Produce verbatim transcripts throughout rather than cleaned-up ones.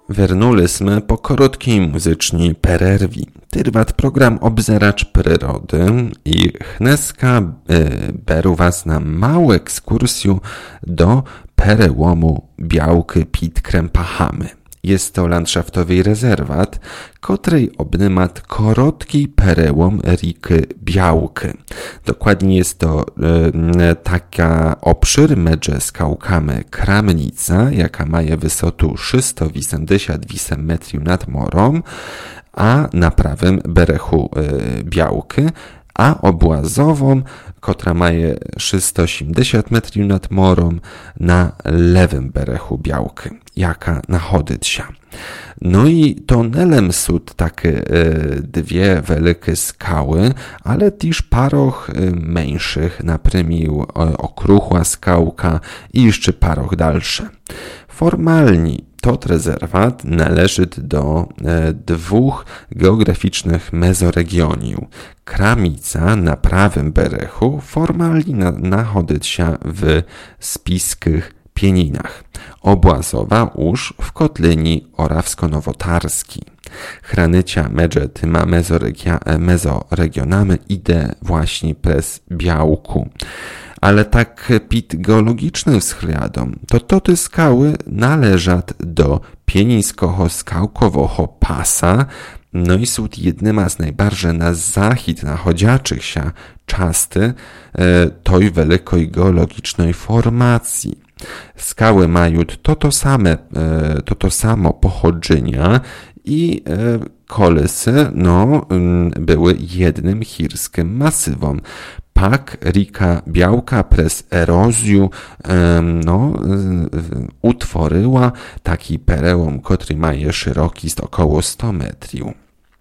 Вернулися po krótkiej muzycznej przerwie. Tyrwat program Obzeracz Przyrody i dneska y, beru was na małą ekskursję do perełomu Białky pod Krępachami. Jest to landszaftowy rezerwat, której obnymat krótki perełom riki Białki. Dokładnie jest to y, taka obszyr medże skałkami Kramnica, jaka ma wysotę trzysta osiemdziesiąt osiem metrów nad morem, a na prawym berechu y, Białki, a obłazową, która ma trzysta osiemdziesiąt metrów nad morem, na lewym berechu Białki, jaka nachodzić się. No i tunelem są takie y, dwie wielkie skały, ale też paroch y, mniejszych, na przykład okruchła skałka i jeszcze paroch dalsze. Formalnie tot rezerwat należy do e, dwóch geograficznych mezoregioniów. Kramica na prawym berechu formalnie na, nachodzić się w spiskich Pieninach. Obłazowa już w Kotlini Orawsko-Nowotarskiej. Hranycia medże tyma mezoregionami idę właśnie przez Białku. Ale tak pit geologicznym względem, to to te skały należą do pienińskiego skałkowego pasa, no i są jednyma z najbardziej na zachód nachodziaczych się czasty e, tej wielkiej geologicznej formacji. Skały mają to to same, e, to to samo pochodzenia i e, kolesy no, były jednym chirskim masywem. Pak rika Białka przez erozję no, utworzyła taki perełom, który ma szeroki około sto metrów.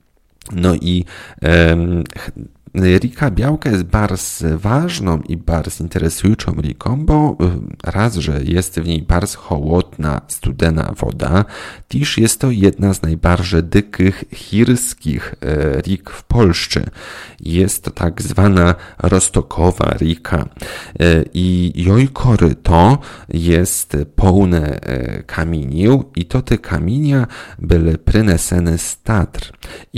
No i um, rika Białka jest bardzo ważną i bardzo interesującą riką, bo raz, że jest w niej bardzo chłodna, studena woda, też jest to jedna z najbardziej dykich chirskich rik w Polsce. Jest to tak zwana roztokowa rika i jej koryto jest pełne kamieniów i to te kamienia były przynesene z Tatr.